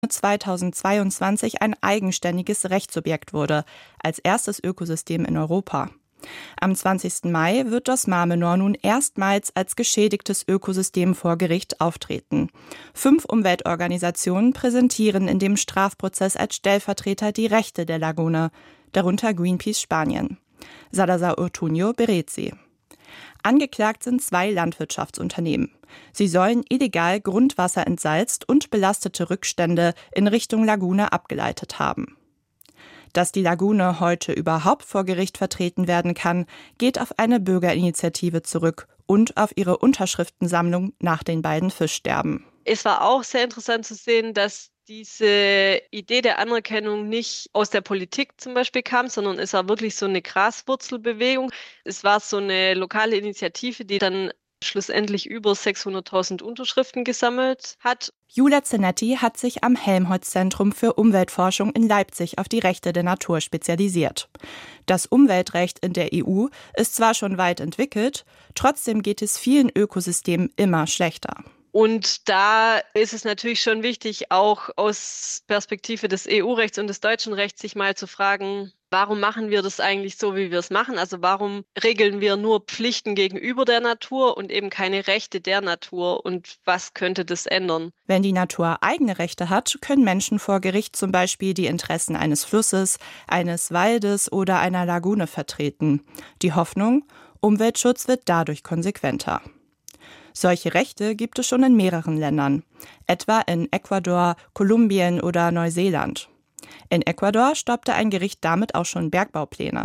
2022 ein eigenständiges Rechtssubjekt wurde, als erstes Ökosystem in Europa. Am 20. Mai wird das Mar Menor nun erstmals als geschädigtes Ökosystem vor Gericht auftreten. 5 Umweltorganisationen präsentieren in dem Strafprozess als Stellvertreter die Rechte der Lagune, darunter Greenpeace Spanien. Salazar Ortuño berät sie. Angeklagt sind 2 Landwirtschaftsunternehmen. Sie sollen illegal Grundwasser entsalzt und belastete Rückstände in Richtung Lagune abgeleitet haben. Dass die Lagune heute überhaupt vor Gericht vertreten werden kann, geht auf eine Bürgerinitiative zurück und auf ihre Unterschriftensammlung nach den beiden Fischsterben. Es war auch sehr interessant zu sehen, dass diese Idee der Anerkennung nicht aus der Politik zum Beispiel kam, sondern es war wirklich so eine Graswurzelbewegung. Es war so eine lokale Initiative, die dann schlussendlich über 600.000 Unterschriften gesammelt hat. Julia Zenetti hat sich am Helmholtz-Zentrum für Umweltforschung in Leipzig auf die Rechte der Natur spezialisiert. Das Umweltrecht in der EU ist zwar schon weit entwickelt, trotzdem geht es vielen Ökosystemen immer schlechter. Und da ist es natürlich schon wichtig, auch aus Perspektive des EU-Rechts und des deutschen Rechts sich mal zu fragen, warum machen wir das eigentlich so, wie wir es machen? Also warum regeln wir nur Pflichten gegenüber der Natur und eben keine Rechte der Natur? Und was könnte das ändern? Wenn die Natur eigene Rechte hat, können Menschen vor Gericht zum Beispiel die Interessen eines Flusses, eines Waldes oder einer Lagune vertreten. Die Hoffnung, Umweltschutz wird dadurch konsequenter. Solche Rechte gibt es schon in mehreren Ländern, etwa in Ecuador, Kolumbien oder Neuseeland. In Ecuador stoppte ein Gericht damit auch schon Bergbaupläne.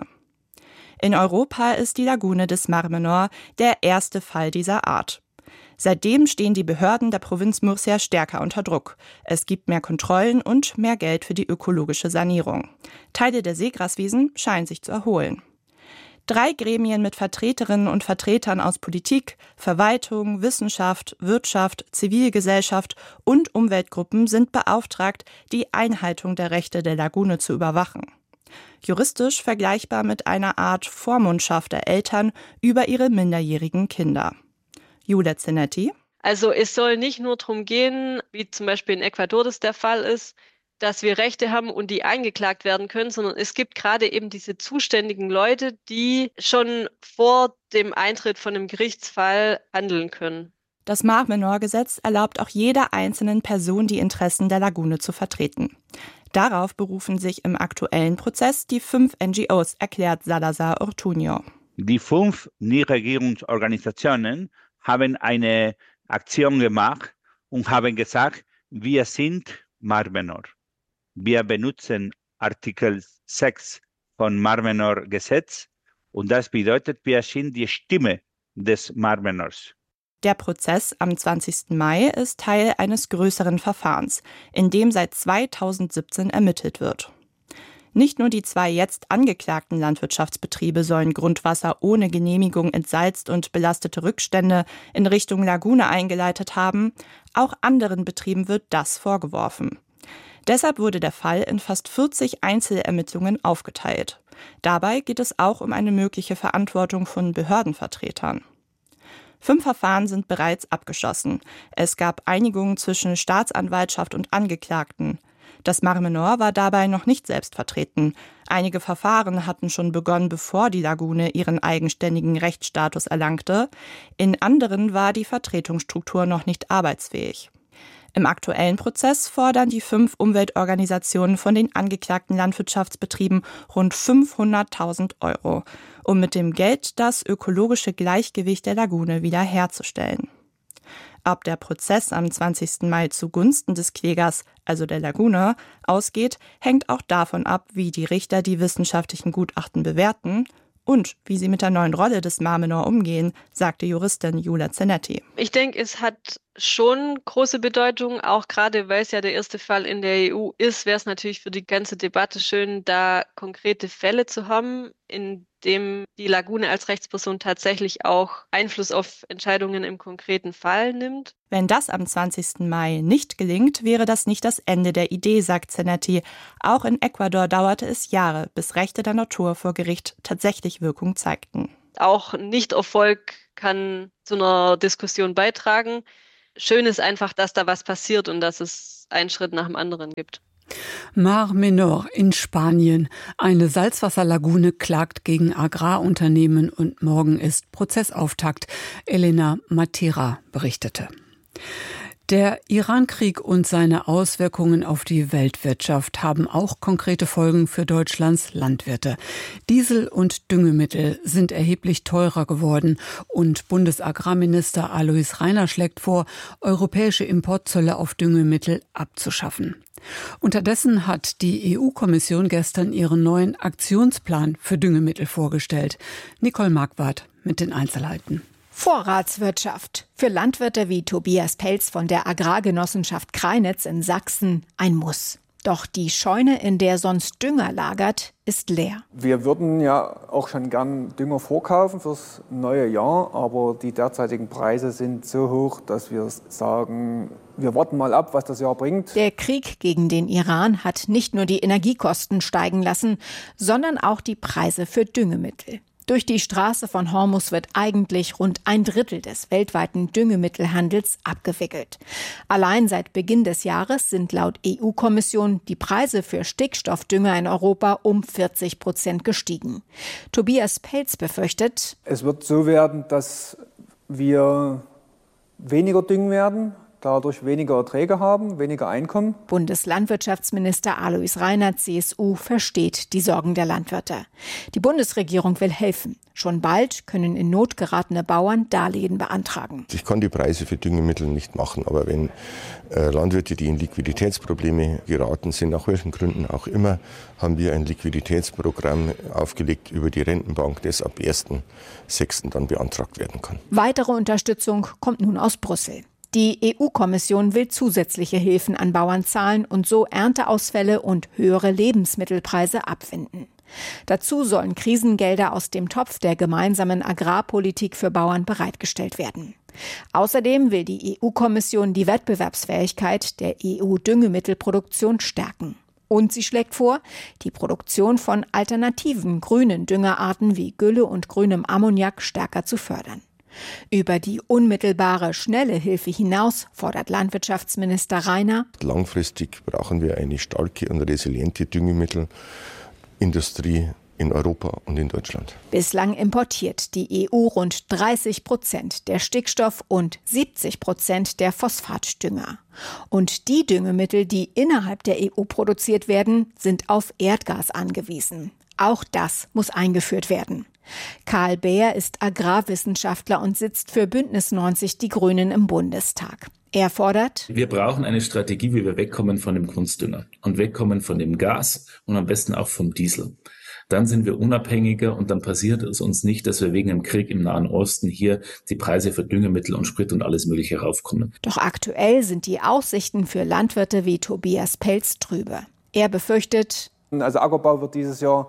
In Europa ist die Lagune des Mar Menor der erste Fall dieser Art. Seitdem stehen die Behörden der Provinz Murcia stärker unter Druck. Es gibt mehr Kontrollen und mehr Geld für die ökologische Sanierung. Teile der Seegraswiesen scheinen sich zu erholen. 3 Gremien mit Vertreterinnen und Vertretern aus Politik, Verwaltung, Wissenschaft, Wirtschaft, Zivilgesellschaft und Umweltgruppen sind beauftragt, die Einhaltung der Rechte der Lagune zu überwachen. Juristisch vergleichbar mit einer Art Vormundschaft der Eltern über ihre minderjährigen Kinder. Julia Zenetti. Also es soll nicht nur darum gehen, wie zum Beispiel in Ecuador das der Fall ist, dass wir Rechte haben und die eingeklagt werden können, sondern es gibt gerade eben diese zuständigen Leute, die schon vor dem Eintritt von einem Gerichtsfall handeln können. Das Mar Menor-Gesetz erlaubt auch jeder einzelnen Person, die Interessen der Lagune zu vertreten. Darauf berufen sich im aktuellen Prozess die 5 NGOs, erklärt Salazar Ortuño. Die 5 Nichtregierungsorganisationen haben eine Aktion gemacht und haben gesagt, wir sind Mar Menor. Wir benutzen Artikel 6 von Mar Menor Gesetz und das bedeutet, wir sind die Stimme des Mar Menors. Der Prozess am 20. Mai ist Teil eines größeren Verfahrens, in dem seit 2017 ermittelt wird. Nicht nur die 2 jetzt angeklagten Landwirtschaftsbetriebe sollen Grundwasser ohne Genehmigung entsalzt und belastete Rückstände in Richtung Lagune eingeleitet haben, auch anderen Betrieben wird das vorgeworfen. Deshalb wurde der Fall in fast 40 Einzelermittlungen aufgeteilt. Dabei geht es auch um eine mögliche Verantwortung von Behördenvertretern. 5 Verfahren sind bereits abgeschlossen. Es gab Einigungen zwischen Staatsanwaltschaft und Angeklagten. Das Mar Menor war dabei noch nicht selbst vertreten. Einige Verfahren hatten schon begonnen, bevor die Lagune ihren eigenständigen Rechtsstatus erlangte. In anderen war die Vertretungsstruktur noch nicht arbeitsfähig. Im aktuellen Prozess fordern die 5 Umweltorganisationen von den angeklagten Landwirtschaftsbetrieben rund 500.000 €, um mit dem Geld das ökologische Gleichgewicht der Lagune wiederherzustellen. Ob der Prozess am 20. Mai zugunsten des Klägers, also der Lagune, ausgeht, hängt auch davon ab, wie die Richter die wissenschaftlichen Gutachten bewerten und wie sie mit der neuen Rolle des Mar Menor umgehen, sagte Juristin Julia Zenetti. Ich denke, es hat schon große Bedeutung, auch gerade weil es ja der erste Fall in der EU ist, wäre es natürlich für die ganze Debatte schön, da konkrete Fälle zu haben, in dem die Lagune als Rechtsperson tatsächlich auch Einfluss auf Entscheidungen im konkreten Fall nimmt. Wenn das am 20. Mai nicht gelingt, wäre das nicht das Ende der Idee, sagt Zenetti. Auch in Ecuador dauerte es Jahre, bis Rechte der Natur vor Gericht tatsächlich Wirkung zeigten. Auch Nichterfolg kann zu einer Diskussion beitragen. schön ist einfach, dass da was passiert und dass es einen Schritt nach dem anderen gibt. Mar Menor in Spanien. Eine Salzwasserlagune klagt gegen Agrarunternehmen und morgen ist Prozessauftakt. Elena Matera berichtete. Der Iran-Krieg und seine Auswirkungen auf die Weltwirtschaft haben auch konkrete Folgen für Deutschlands Landwirte. Diesel und Düngemittel sind erheblich teurer geworden und Bundesagrarminister Alois Rainer schlägt vor, europäische Importzölle auf Düngemittel abzuschaffen. Unterdessen hat die EU-Kommission gestern ihren neuen Aktionsplan für Düngemittel vorgestellt. Nicole Marquardt mit den Einzelheiten. Vorratswirtschaft. Für Landwirte wie Tobias Pelz von der Agrargenossenschaft Kreinitz in Sachsen ein Muss. Doch die Scheune, in der sonst Dünger lagert, ist leer. Wir würden ja auch schon gern Dünger vorkaufen fürs neue Jahr, aber die derzeitigen Preise sind so hoch, dass wir sagen, wir warten mal ab, was das Jahr bringt. Der Krieg gegen den Iran hat nicht nur die Energiekosten steigen lassen, sondern auch die Preise für Düngemittel. Durch die Straße von Hormuz wird eigentlich rund 1/3 des weltweiten Düngemittelhandels abgewickelt. Allein seit Beginn des Jahres sind laut EU-Kommission die Preise für Stickstoffdünger in Europa um 40% gestiegen. Tobias Pelz befürchtet, es wird so werden, dass wir weniger düngen werden, dadurch weniger Erträge haben, weniger Einkommen. Bundeslandwirtschaftsminister Alois Rainer, CSU, versteht die Sorgen der Landwirte. Die Bundesregierung will helfen. Schon bald können in Not geratene Bauern Darlehen beantragen. Ich kann die Preise für Düngemittel nicht machen, aber wenn Landwirte, die in Liquiditätsprobleme geraten sind, nach welchen Gründen auch immer, haben wir ein Liquiditätsprogramm aufgelegt über die Rentenbank, das ab 1.6. dann beantragt werden kann. Weitere Unterstützung kommt nun aus Brüssel. Die EU-Kommission will zusätzliche Hilfen an Bauern zahlen und so Ernteausfälle und höhere Lebensmittelpreise abwenden. Dazu sollen Krisengelder aus dem Topf der gemeinsamen Agrarpolitik für Bauern bereitgestellt werden. Außerdem will die EU-Kommission die Wettbewerbsfähigkeit der EU-Düngemittelproduktion stärken. Und sie schlägt vor, die Produktion von alternativen grünen Düngerarten wie Gülle und grünem Ammoniak stärker zu fördern. Über die unmittelbare, schnelle Hilfe hinaus fordert Landwirtschaftsminister Rainer: Langfristig brauchen wir eine starke und resiliente Düngemittelindustrie in Europa und in Deutschland. Bislang importiert die EU rund 30% der Stickstoff- und 70% der Phosphatdünger. Und die Düngemittel, die innerhalb der EU produziert werden, sind auf Erdgas angewiesen. Auch das muss eingeführt werden. Karl Beer ist Agrarwissenschaftler und sitzt für Bündnis 90 Die Grünen im Bundestag. Er fordert: Wir brauchen eine Strategie, wie wir wegkommen von dem Kunstdünger und wegkommen von dem Gas und am besten auch vom Diesel. Dann sind wir unabhängiger und dann passiert es uns nicht, dass wir wegen dem Krieg im Nahen Osten hier die Preise für Düngemittel und Sprit und alles Mögliche raufkommen. Doch aktuell sind die Aussichten für Landwirte wie Tobias Pelz trübe. Er befürchtet: Also Ackerbau wird dieses Jahr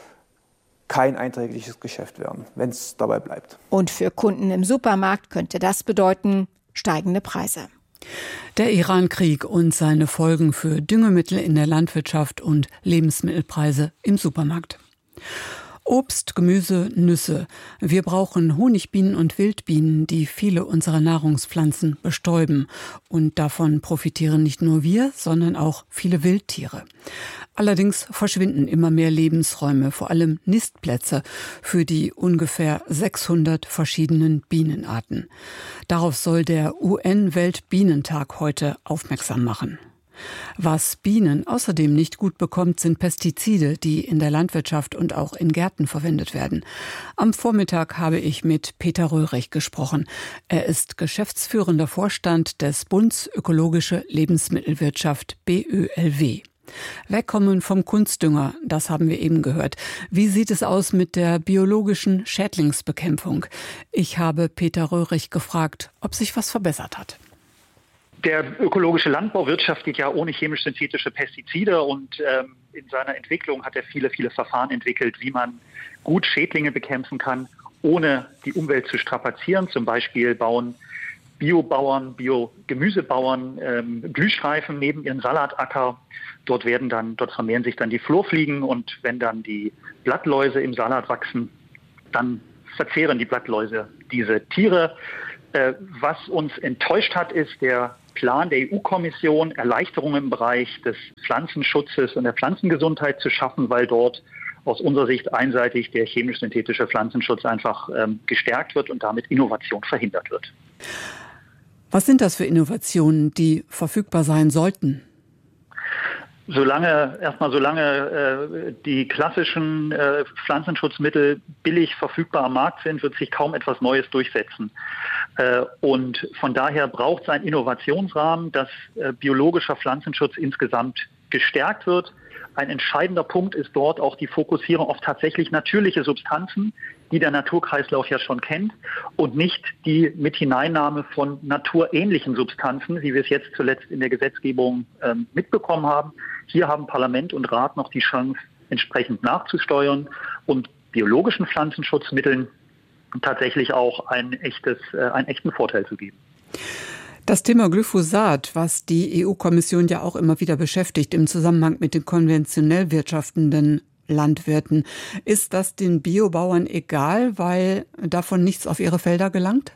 kein einträgliches Geschäft werden, wenn es dabei bleibt. Und für Kunden im Supermarkt könnte das bedeuten steigende Preise. Der Iran-Krieg und seine Folgen für Düngemittel in der Landwirtschaft und Lebensmittelpreise im Supermarkt. Obst, Gemüse, Nüsse. Wir brauchen Honigbienen und Wildbienen, die viele unserer Nahrungspflanzen bestäuben. Und davon profitieren nicht nur wir, sondern auch viele Wildtiere. Allerdings verschwinden immer mehr Lebensräume, vor allem Nistplätze, für die ungefähr 600 verschiedenen Bienenarten. Darauf soll der UN-Weltbienentag heute aufmerksam machen. Was Bienen außerdem nicht gut bekommt, sind Pestizide, die in der Landwirtschaft und auch in Gärten verwendet werden. Am Vormittag habe ich mit Peter Röhrig gesprochen. Er ist geschäftsführender Vorstand des Bunds Ökologische Lebensmittelwirtschaft BÖLW. Wegkommen vom Kunstdünger, das haben wir eben gehört. Wie sieht es aus mit der biologischen Schädlingsbekämpfung? Ich habe Peter Röhrig gefragt, ob sich was verbessert hat. Der ökologische Landbau wirtschaftet ja ohne chemisch-synthetische Pestizide und in seiner Entwicklung hat er viele Verfahren entwickelt, wie man gut Schädlinge bekämpfen kann, ohne die Umwelt zu strapazieren. Zum Beispiel bauen Biobauern, Biogemüsebauern Blühstreifen neben ihren Salatacker. Dort vermehren sich dann die Florfliegen und wenn dann die Blattläuse im Salat wachsen, dann verzehren die Blattläuse diese Tiere. Was uns enttäuscht hat, ist der Plan der EU-Kommission, Erleichterungen im Bereich des Pflanzenschutzes und der Pflanzengesundheit zu schaffen, weil dort aus unserer Sicht einseitig der chemisch-synthetische Pflanzenschutz einfach gestärkt wird und damit Innovation verhindert wird. Was sind das für Innovationen, die verfügbar sein sollten? Solange die klassischen Pflanzenschutzmittel billig verfügbar am Markt sind, wird sich kaum etwas Neues durchsetzen. Und von daher braucht es einen Innovationsrahmen, dass biologischer Pflanzenschutz insgesamt gestärkt wird. Ein entscheidender Punkt ist dort auch die Fokussierung auf tatsächlich natürliche Substanzen, die der Naturkreislauf ja schon kennt, und nicht die Mithineinnahme von naturähnlichen Substanzen, wie wir es jetzt zuletzt in der Gesetzgebung mitbekommen haben. Hier haben Parlament und Rat noch die Chance, entsprechend nachzusteuern und biologischen Pflanzenschutzmitteln tatsächlich auch einen echten Vorteil zu geben. Das Thema Glyphosat, was die EU-Kommission ja auch immer wieder beschäftigt im Zusammenhang mit den konventionell wirtschaftenden Landwirten, ist das den Biobauern egal, weil davon nichts auf ihre Felder gelangt?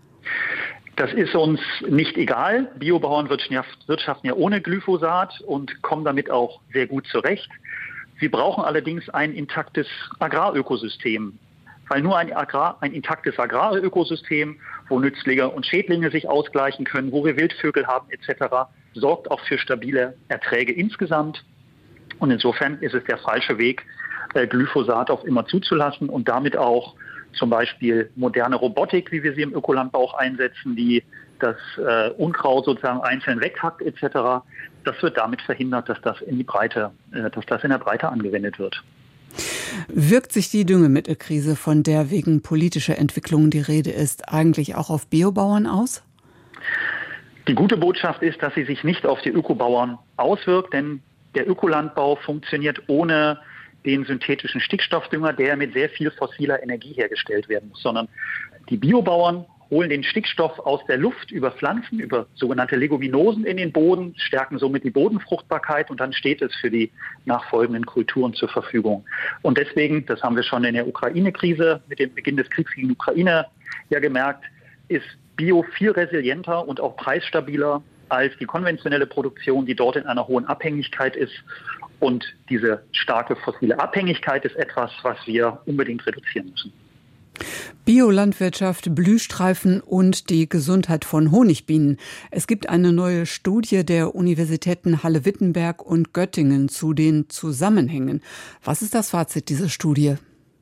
Das ist uns nicht egal. Biobauern wirtschaften ja ohne Glyphosat und kommen damit auch sehr gut zurecht. Wir brauchen allerdings ein intaktes Agrarökosystem. Weil nur ein intaktes Agrarökosystem, wo Nützlinge und Schädlinge sich ausgleichen können, wo wir Wildvögel haben etc., sorgt auch für stabile Erträge insgesamt. Und insofern ist es der falsche Weg, Glyphosat auf immer zuzulassen und damit auch zum Beispiel moderne Robotik, wie wir sie im Ökolandbau auch einsetzen, die das Unkraut sozusagen einzeln weghackt etc. Das wird damit verhindert, dass das in der Breite angewendet wird. Wirkt sich die Düngemittelkrise, von der wegen politischer Entwicklungen die Rede ist, eigentlich auch auf Biobauern aus? Die gute Botschaft ist, dass sie sich nicht auf die Ökobauern auswirkt, denn der Ökolandbau funktioniert ohne den synthetischen Stickstoffdünger, der mit sehr viel fossiler Energie hergestellt werden muss, sondern die Biobauern holen den Stickstoff aus der Luft über Pflanzen, über sogenannte Leguminosen in den Boden, stärken somit die Bodenfruchtbarkeit und dann steht es für die nachfolgenden Kulturen zur Verfügung. Und deswegen, das haben wir schon in der Ukraine-Krise mit dem Beginn des Kriegs gegen die Ukraine ja gemerkt, ist Bio viel resilienter und auch preisstabiler als die konventionelle Produktion, die dort in einer hohen Abhängigkeit ist. Und diese starke fossile Abhängigkeit ist etwas, was wir unbedingt reduzieren müssen. Biolandwirtschaft, Blühstreifen und die Gesundheit von Honigbienen. Es gibt eine neue Studie der Universitäten Halle-Wittenberg und Göttingen zu den Zusammenhängen. Was ist das Fazit dieser Studie?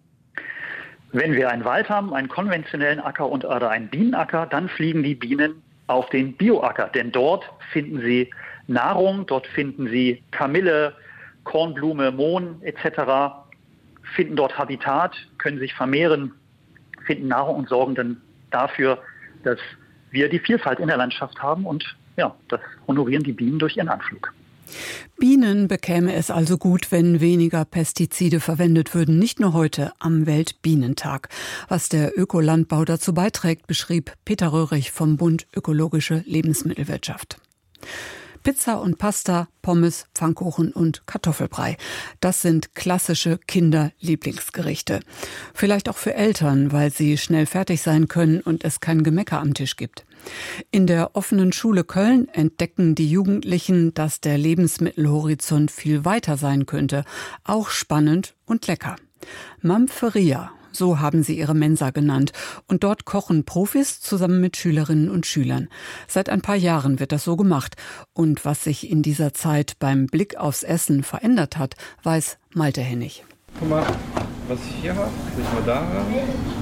Wenn wir einen Wald haben, einen konventionellen Acker oder einen Bienenacker, dann fliegen die Bienen auf den Bioacker. Denn dort finden sie Nahrung, dort finden sie Kamille, Kornblume, Mohn etc., finden dort Habitat, können sich vermehren, finden Nahrung und sorgen dann dafür, dass wir die Vielfalt in der Landschaft haben und ja, das honorieren die Bienen durch ihren Anflug. Bienen bekäme es also gut, wenn weniger Pestizide verwendet würden, nicht nur heute am Weltbienentag. Was der Ökolandbau dazu beiträgt, beschrieb Peter Röhrig vom Bund Ökologische Lebensmittelwirtschaft. Pizza und Pasta, Pommes, Pfannkuchen und Kartoffelbrei. Das sind klassische Kinderlieblingsgerichte. Vielleicht auch für Eltern, weil sie schnell fertig sein können und es kein Gemecker am Tisch gibt. In der offenen Schule Köln entdecken die Jugendlichen, dass der Lebensmittelhorizont viel weiter sein könnte. Auch spannend und lecker. Mamferia. So haben sie ihre Mensa genannt. Und dort kochen Profis zusammen mit Schülerinnen und Schülern. Seit ein paar Jahren wird das so gemacht. Und was sich in dieser Zeit beim Blick aufs Essen verändert hat, weiß Malte Hennig. Guck mal, was ich hier habe. Nicht mal da haben.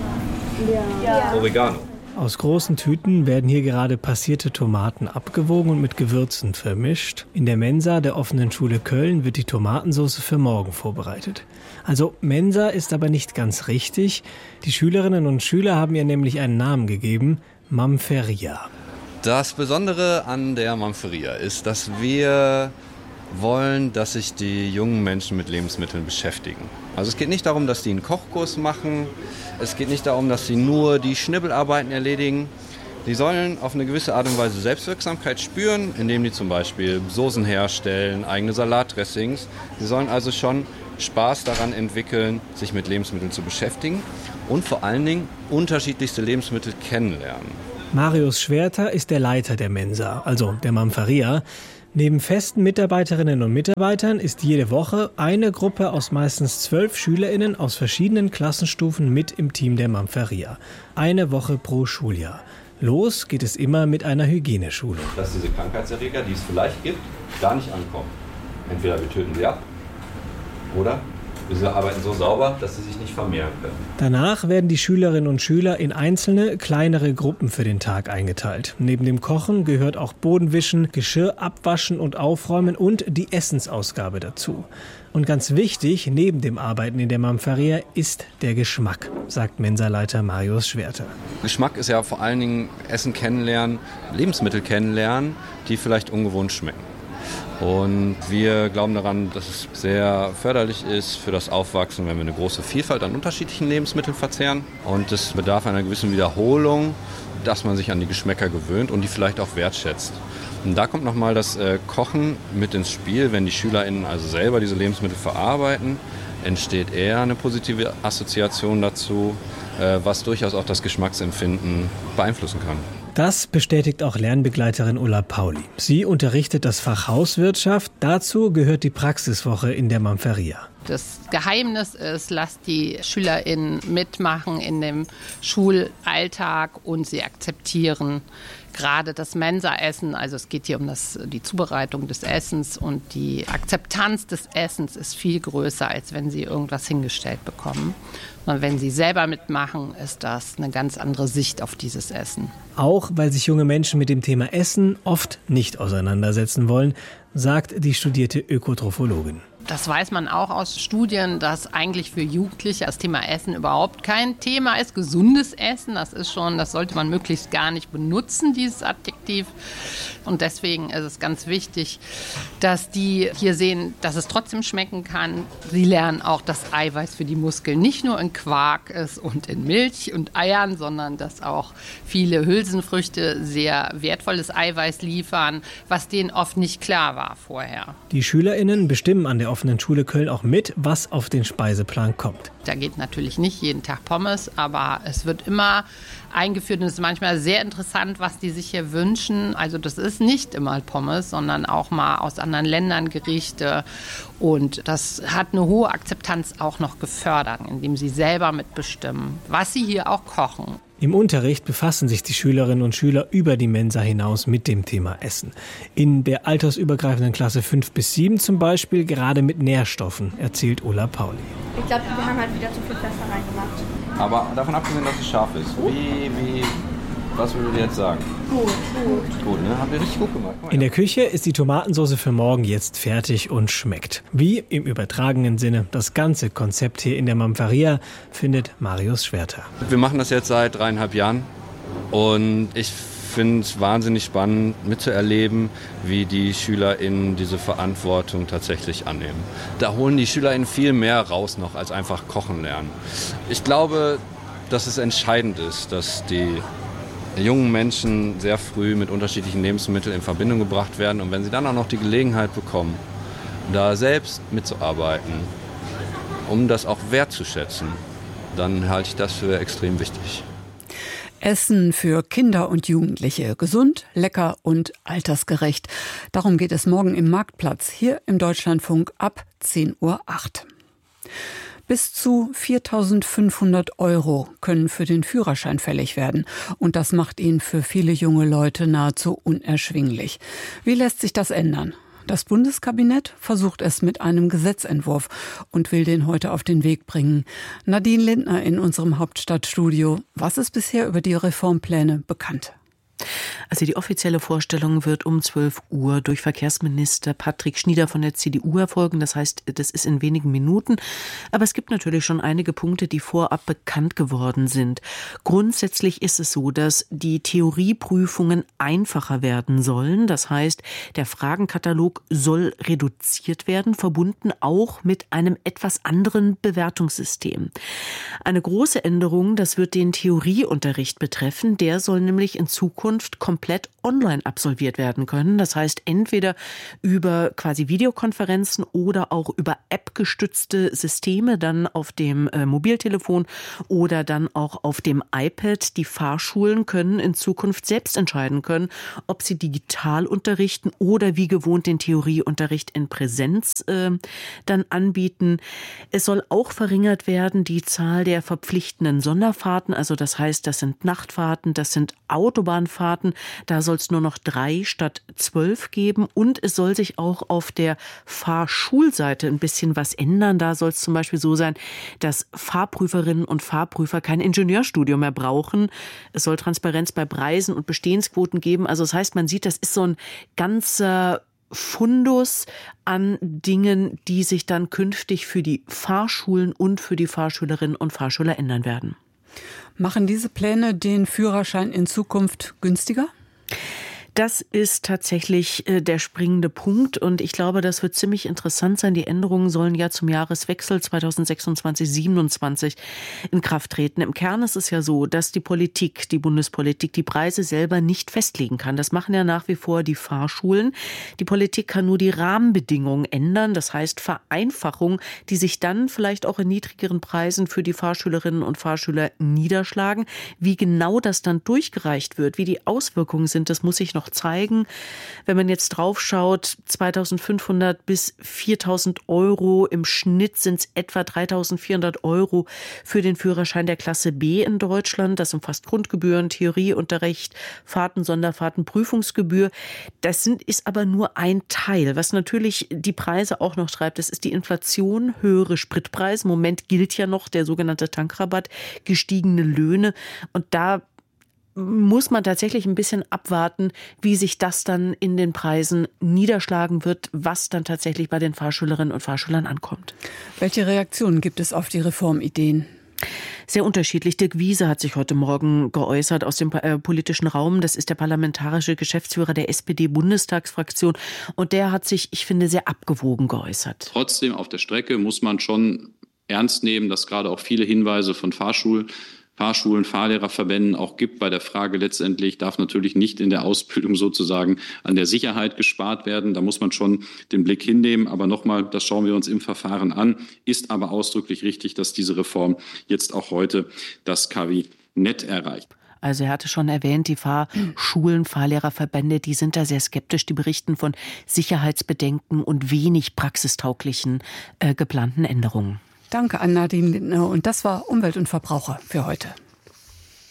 Ja. Oregano. Aus großen Tüten werden hier gerade passierte Tomaten abgewogen und mit Gewürzen vermischt. In der Mensa der offenen Schule Köln wird die Tomatensauce für morgen vorbereitet. Also Mensa ist aber nicht ganz richtig. Die Schülerinnen und Schüler haben ihr nämlich einen Namen gegeben, Mamferia. Das Besondere an der Mamferia ist, dass wir wollen, dass sich die jungen Menschen mit Lebensmitteln beschäftigen. Also es geht nicht darum, dass sie einen Kochkurs machen. Es geht nicht darum, dass sie nur die Schnibbelarbeiten erledigen. Sie sollen auf eine gewisse Art und Weise Selbstwirksamkeit spüren, indem die zum Beispiel Soßen herstellen, eigene Salatdressings. Sie sollen also schon Spaß daran entwickeln, sich mit Lebensmitteln zu beschäftigen und vor allen Dingen unterschiedlichste Lebensmittel kennenlernen. Marius Schwerter ist der Leiter der Mensa, also der Mamfaria. Neben festen Mitarbeiterinnen und Mitarbeitern ist jede Woche eine Gruppe aus meistens 12 SchülerInnen aus verschiedenen Klassenstufen mit im Team der Mamfaria. Eine Woche pro Schuljahr. Los geht es immer mit einer Hygieneschulung. Dass diese Krankheitserreger, die es vielleicht gibt, gar nicht ankommen. Entweder wir töten sie ab oder wir arbeiten so sauber, dass sie sich nicht vermehren können. Danach werden die Schülerinnen und Schüler in einzelne, kleinere Gruppen für den Tag eingeteilt. Neben dem Kochen gehört auch Bodenwischen, Geschirr abwaschen und aufräumen und die Essensausgabe dazu. Und ganz wichtig, neben dem Arbeiten in der Mamfaria ist der Geschmack, sagt Mensaleiter Marius Schwerter. Geschmack ist ja vor allen Dingen Essen kennenlernen, Lebensmittel kennenlernen, die vielleicht ungewohnt schmecken. Und wir glauben daran, dass es sehr förderlich ist für das Aufwachsen, wenn wir eine große Vielfalt an unterschiedlichen Lebensmitteln verzehren. Und es bedarf einer gewissen Wiederholung, dass man sich an die Geschmäcker gewöhnt und die vielleicht auch wertschätzt. Und da kommt nochmal das Kochen mit ins Spiel. Wenn die SchülerInnen also selber diese Lebensmittel verarbeiten, entsteht eher eine positive Assoziation dazu, was durchaus auch das Geschmacksempfinden beeinflussen kann. Das bestätigt auch Lernbegleiterin Ulla Pauli. Sie unterrichtet das Fach Hauswirtschaft. Dazu gehört die Praxiswoche in der Mamfaria. Das Geheimnis ist, lasst die SchülerInnen mitmachen in dem Schulalltag und sie akzeptieren gerade das Mensaessen. Also es geht hier um die Zubereitung des Essens und die Akzeptanz des Essens ist viel größer, als wenn sie irgendwas hingestellt bekommen. Und wenn sie selber mitmachen, ist das eine ganz andere Sicht auf dieses Essen. Auch weil sich junge Menschen mit dem Thema Essen oft nicht auseinandersetzen wollen, sagt die studierte Ökotrophologin. Das weiß man auch aus Studien, dass eigentlich für Jugendliche das Thema Essen überhaupt kein Thema ist. Gesundes Essen, das sollte man möglichst gar nicht benutzen, dieses Adjektiv. Und deswegen ist es ganz wichtig, dass die hier sehen, dass es trotzdem schmecken kann. Sie lernen auch, dass Eiweiß für die Muskeln nicht nur in Quark ist und in Milch und Eiern, sondern dass auch viele Hülsenfrüchte sehr wertvolles Eiweiß liefern, was denen oft nicht klar war vorher. Die SchülerInnen bestimmen an der offenen Schule Köln auch mit, was auf den Speiseplan kommt. Da geht natürlich nicht jeden Tag Pommes, aber es wird immer eingeführt und es ist manchmal sehr interessant, was die sich hier wünschen. Also das ist nicht immer Pommes, sondern auch mal aus anderen Ländern Gerichte. Und das hat eine hohe Akzeptanz auch noch gefördert, indem sie selber mitbestimmen, was sie hier auch kochen. Im Unterricht befassen sich die Schülerinnen und Schüler über die Mensa hinaus mit dem Thema Essen. In der altersübergreifenden Klasse 5 bis 7 zum Beispiel gerade mit Nährstoffen, erzählt Ulla Pauli. Ich glaube, wir haben halt wieder zu viel Pfeffer reingemacht. Aber davon abgesehen, dass es scharf ist, was würdet ihr jetzt sagen? Gut, ne? Habt ihr richtig gut gemacht. In der Küche ist die Tomatensauce für morgen jetzt fertig und schmeckt. Wie im übertragenen Sinne das ganze Konzept hier in der Mamfaria, findet Marius Schwerter. Wir machen das jetzt seit 3,5 Jahren und ich finde es wahnsinnig spannend mitzuerleben, wie die SchülerInnen diese Verantwortung tatsächlich annehmen. Da holen die SchülerInnen viel mehr raus noch als einfach kochen lernen. Ich glaube, dass es entscheidend ist, dass die jungen Menschen sehr früh mit unterschiedlichen Lebensmitteln in Verbindung gebracht werden. Und wenn sie dann auch noch die Gelegenheit bekommen, da selbst mitzuarbeiten, um das auch wertzuschätzen, dann halte ich das für extrem wichtig. Essen für Kinder und Jugendliche. Gesund, lecker und altersgerecht. Darum geht es morgen im Marktplatz, hier im Deutschlandfunk ab 10:08 Uhr. Bis zu 4.500 € können für den Führerschein fällig werden. Und das macht ihn für viele junge Leute nahezu unerschwinglich. Wie lässt sich das ändern? Das Bundeskabinett versucht es mit einem Gesetzentwurf und will den heute auf den Weg bringen. Nadine Lindner in unserem Hauptstadtstudio. Was ist bisher über die Reformpläne bekannt? Also die offizielle Vorstellung wird um 12 Uhr durch Verkehrsminister Patrick Schnieder von der CDU erfolgen. Das heißt, das ist in wenigen Minuten. Aber es gibt natürlich schon einige Punkte, die vorab bekannt geworden sind. Grundsätzlich ist es so, dass die Theorieprüfungen einfacher werden sollen. Das heißt, der Fragenkatalog soll reduziert werden, verbunden auch mit einem etwas anderen Bewertungssystem. Eine große Änderung, das wird den Theorieunterricht betreffen. Der soll nämlich in Zukunft Zukunft komplett online absolviert werden können. Das heißt, entweder über quasi Videokonferenzen oder auch über App-gestützte Systeme dann auf dem Mobiltelefon oder dann auch auf dem iPad. Die Fahrschulen können in Zukunft selbst entscheiden können, ob sie digital unterrichten oder wie gewohnt den Theorieunterricht in Präsenz dann anbieten. Es soll auch verringert werden die Zahl der verpflichtenden Sonderfahrten. Also das heißt, das sind Nachtfahrten, das sind Autobahnfahrten. Da soll es nur noch 3 statt 12 geben. Und es soll sich auch auf der Fahrschulseite ein bisschen was ändern. Da soll es zum Beispiel so sein, dass Fahrprüferinnen und Fahrprüfer kein Ingenieurstudium mehr brauchen. Es soll Transparenz bei Preisen und Bestehensquoten geben. Also das heißt, man sieht, das ist so ein ganzer Fundus an Dingen, die sich dann künftig für die Fahrschulen und für die Fahrschülerinnen und Fahrschüler ändern werden. Machen diese Pläne den Führerschein in Zukunft günstiger? Das ist tatsächlich der springende Punkt und ich glaube, das wird ziemlich interessant sein. Die Änderungen sollen ja zum Jahreswechsel 2026/27 in Kraft treten. Im Kern ist es ja so, dass die Politik, die Bundespolitik, die Preise selber nicht festlegen kann. Das machen ja nach wie vor die Fahrschulen. Die Politik kann nur die Rahmenbedingungen ändern, das heißt Vereinfachung, die sich dann vielleicht auch in niedrigeren Preisen für die Fahrschülerinnen und Fahrschüler niederschlagen. Wie genau das dann durchgereicht wird, wie die Auswirkungen sind, das muss sich noch zeigen. Wenn man jetzt drauf schaut, 2.500 bis 4.000 Euro, im Schnitt sind es etwa 3.400 Euro für den Führerschein der Klasse B in Deutschland. Das umfasst Grundgebühren, Theorieunterricht, Fahrten, Sonderfahrten, Prüfungsgebühr. Das ist aber nur ein Teil. Was natürlich die Preise auch noch treibt, das ist die Inflation, höhere Spritpreise. Im Moment gilt ja noch der sogenannte Tankrabatt, gestiegene Löhne. Und da muss man tatsächlich ein bisschen abwarten, wie sich das dann in den Preisen niederschlagen wird, was dann tatsächlich bei den Fahrschülerinnen und Fahrschülern ankommt. Welche Reaktionen gibt es auf die Reformideen? Sehr unterschiedlich. Dirk Wiese hat sich heute Morgen geäußert aus dem politischen Raum. Das ist der parlamentarische Geschäftsführer der SPD-Bundestagsfraktion. Und der hat sich, ich finde, sehr abgewogen geäußert. Trotzdem auf der Strecke muss man schon ernst nehmen, dass gerade auch viele Hinweise von Fahrschulen, Fahrlehrerverbänden auch gibt bei der Frage letztendlich, darf natürlich nicht in der Ausbildung sozusagen an der Sicherheit gespart werden. Da muss man schon den Blick hinnehmen. Aber nochmal, das schauen wir uns im Verfahren an. Ist aber ausdrücklich richtig, dass diese Reform jetzt auch heute das Kabinett erreicht. Also er hatte schon erwähnt, die Fahrschulen, Fahrlehrerverbände, die sind da sehr skeptisch. Die berichten von Sicherheitsbedenken und wenig praxistauglichen geplanten Änderungen. Danke an Nadine Lindner und das war Umwelt und Verbraucher für heute.